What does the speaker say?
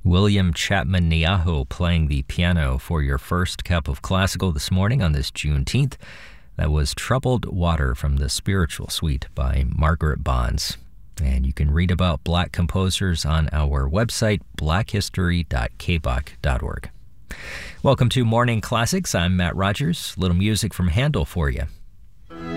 William Chapman Niaho playing the piano for your first cup of classical this morning on this Juneteenth. That was Troubled Water from the Spiritual Suite by Margaret Bonds. And you can read about Black composers on our website, blackhistory.kbach.org. Welcome to Morning Classics. I'm Matt Rogers. Little music from Handel for you.